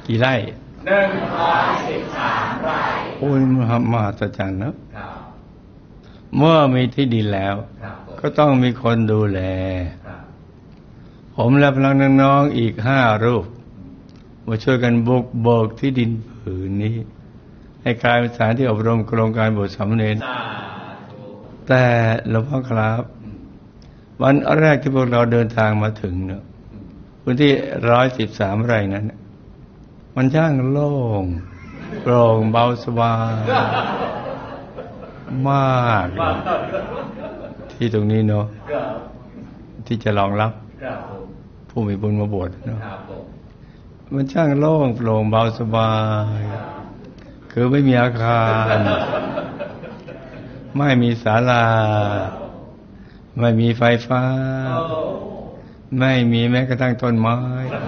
กี่ไร่ 113 ไร่โอ้ยมหัศจรรย์นะเมื่อมีที่ดินแล้วก็ต้องมีคนดูแลผมและพลังน้องๆอีก5 รูปมาช่วยกันบุกเบิกที่ดินผืนนี้ให้กลายเป็นสถานที่อบรมโครงการบวชสามเณรแต่หลวงพ่อครับวันแรกที่พวกเราเดินทางมาถึงเนี่ยพื้นที่113 ไร่นั้นมันช่างโล่งโปร่งเบาสบายมากที่ตรงนี้เนาะที่จะรองรับผู้มีบุญมาบวชเนาะมันช่างโล่งโปร่งเบาสบายคือไม่มีอาคารไม่มีศาลาไม่มีไฟฟ้าไม่มีแม้กระทั่งต้นไม้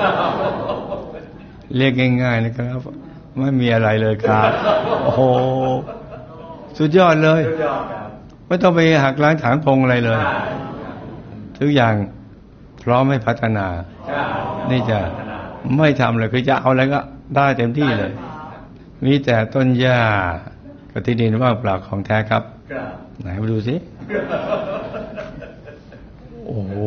เรียกง่ายๆนะครับไม่มีอะไรเลยครับโอ้โหสุดยอดเลยไม่ต้องไปหักล้างถางพงอะไรเลยทุกอย่างพร้อมให้พัฒนานี่จะไม่ทำเลยคือจะเอาอะไรก็ได้เต็มที่เลยมีแต่ต้นหญ้ากับที่ดินว่างเปล่าของแท้ครับไหนมาดูสิโอ้โห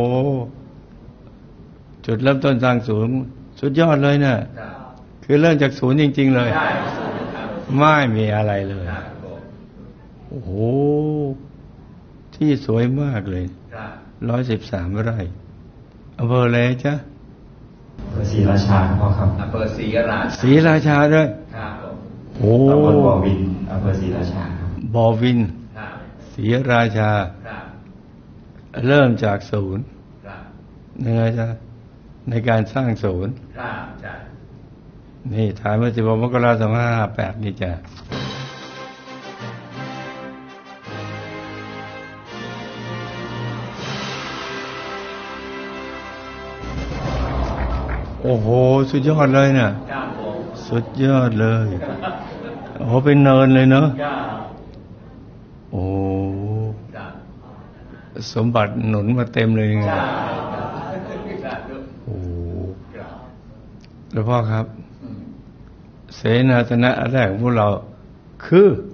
จุดเริ่มต้นสร้างศูนย์สุดยอดเลยเนี่ยคือเริ่มจากศูนย์จริงๆเลยไม่มีอะไรเลยโอ้โหที่สวยมากเลย113 ไร่อำเภออะไรจ๊ะอำเภอศรีราชาพ่อครับอำเภอศรีราชาศรีราชาด้วยโอ้ตำบลบ่อวินอำเภอศรีราชาบ่อวินศรีราชาเริ่มจากศูนย์ยังไงจ๊ะในการสร้างศูนย์นี่ถ่ายเมื่อ16 มกราคม 2558นี่จ้ะโอ้โหสุดยอดเลยเนี่ยสุดยอดเลยโอ้โหเป็นเนินเลยเนอะโอ้สมบัติหนุนมาเต็มเลยไงโอ้หลวงพ่อครับเสนาสนะแรกของพวกเราคือ